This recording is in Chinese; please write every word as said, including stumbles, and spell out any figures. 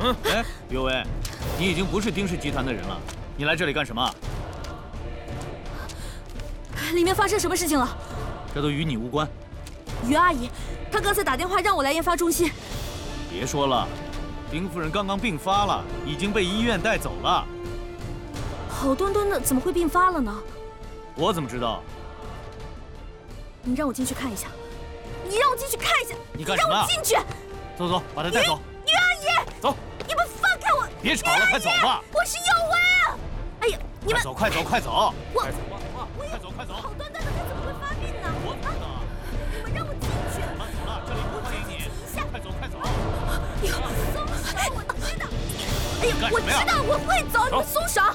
嗯，哎，岳威，你已经不是丁氏集团的人了，你来这里干什么？ 里面发生什么事情了？ 这都与你无关。 于阿姨，她刚才打电话让我来研发中心。 别说了，丁夫人刚刚病发了，已经被医院带走了。 好端端的怎么会病发了呢？ 我怎么知道？ 你让我进去看一下。你让我进去看一下。 你干什么？ 让我进去。 走走，把她带走。 于阿姨， 走。 你们放开我！ 别吵了，快走吧。 我是有为啊！哎呀，你们快走，快走，快走！ 我快走吧，快走，快走！ 好端端的，他怎么会发病呢？ 我怎么知道？ 你们让我进去。 慢走了，这里不欢迎你。快走，快走！ 哎呦，松手！我知道。哎呀，我知道我会走，你们松手。